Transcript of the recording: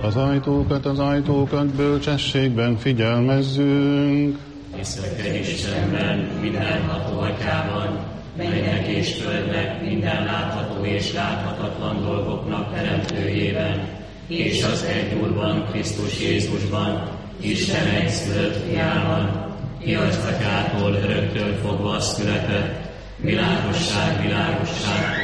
Az ajtókat bölcsességben figyelmezzünk. Hiszek egy Istenben, mindenható Atyában, mennek és földnek, minden látható és láthatatlan dolgoknak teremtőjében, és az egy Úrban, Krisztus Jézusban, Isten egyszülött fiában, ki az Atyától öröktől fogva született, világosság